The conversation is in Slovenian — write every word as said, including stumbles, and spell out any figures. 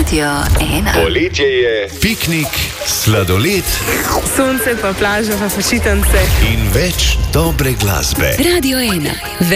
Radio ena. Poletje je, piknik, sladoled, sonce pa plaža pa počitnice in več dobre glasbe. Radio ena.